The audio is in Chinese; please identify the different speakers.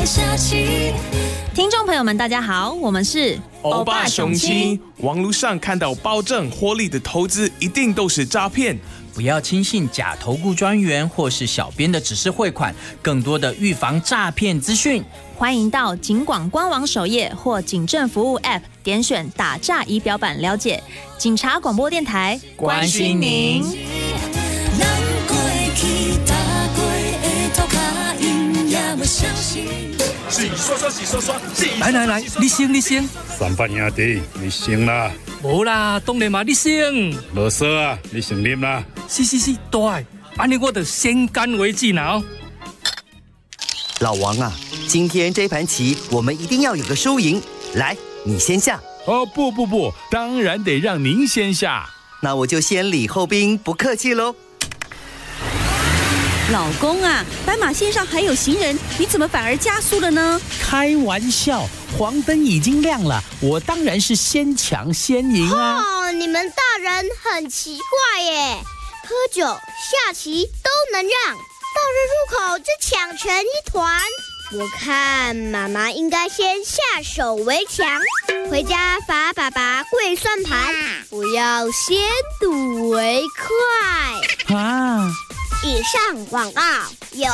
Speaker 1: 下棋。
Speaker 2: 听众朋友们，大家好，我们是
Speaker 3: 欧巴雄鸡。网络上看到保证获利的投资，一定都是诈骗。
Speaker 4: 不要轻信假投顾专员或是小编的指示汇款，更多的预防诈骗资讯。
Speaker 2: 欢迎到警广官网首页或警政服务 App 点选打诈仪表板了解。警察广播电台
Speaker 4: 关心您。
Speaker 5: 洗刷刷，来，你先。
Speaker 6: 三八兄弟，你先啦。
Speaker 5: 无啦，当然嘛，你先。
Speaker 6: 啰嗦啊，你先啉啦。
Speaker 5: 是，对，安尼我就先干为敬啦。
Speaker 7: 老王啊，今天这盘棋我们一定要有个输赢。来，你先下。
Speaker 8: 哦，不，当然得让您先下。
Speaker 7: 那我就先礼后兵，不客气喽。
Speaker 9: 老公啊，斑马线上还有行人，你怎么反而加速了呢？
Speaker 10: 开玩笑，黄灯已经亮了，我当然是先抢先赢啊！
Speaker 11: 哦，你们大人很奇怪耶，喝酒、下棋都能让，到了入口就抢成一团。我看妈妈应该先下手为强，回家罚爸爸跪算盘，不要先睹为快
Speaker 10: 啊！
Speaker 11: 以上广告由